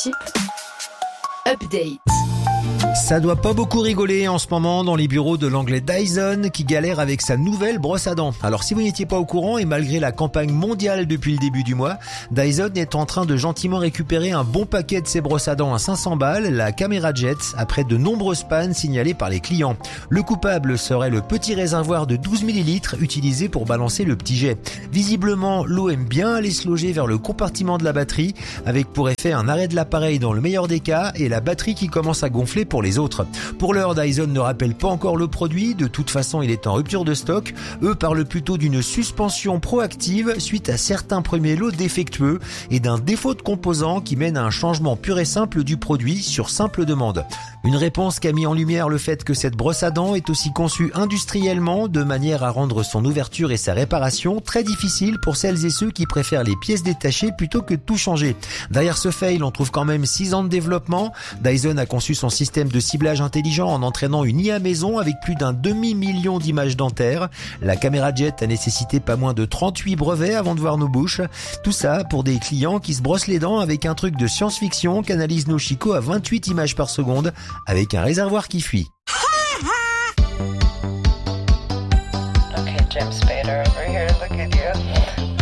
Leadership. Update. Ça doit pas beaucoup rigoler en ce moment dans les bureaux de l'anglais Dyson qui galère avec sa nouvelle brosse à dents. Alors si vous n'étiez pas au courant et malgré la campagne mondiale depuis le début du mois, Dyson est en train de gentiment récupérer un bon paquet de ses brosses à dents à 500 balles, la Camera Jet, après de nombreuses pannes signalées par les clients. Le coupable serait le petit réservoir de 12 ml utilisé pour balancer le petit jet. Visiblement, l'eau aime bien aller se loger vers le compartiment de la batterie, avec pour effet un arrêt de l'appareil dans le meilleur des cas et la batterie qui commence à gonfler pour les autres. Pour l'heure, Dyson ne rappelle pas encore le produit, de toute façon il est en rupture de stock. Eux parlent plutôt d'une suspension proactive suite à certains premiers lots défectueux et d'un défaut de composants qui mène à un changement pur et simple du produit sur simple demande. Une réponse qui a mis en lumière le fait que cette brosse à dents est aussi conçue industriellement de manière à rendre son ouverture et sa réparation très difficiles pour celles et ceux qui préfèrent les pièces détachées plutôt que de tout changer. Derrière ce fail, on trouve quand même 6 ans de développement. Dyson a conçu son système de ciblage intelligent en entraînant une IA maison avec plus d'un demi-million d'images dentaires. La Camera Jet a nécessité pas moins de 38 brevets avant de voir nos bouches. Tout ça pour des clients qui se brossent les dents avec un truc de science-fiction qu'analyse nos chicots à 28 images par seconde avec un réservoir qui fuit. Okay, James Spader over here, look at you.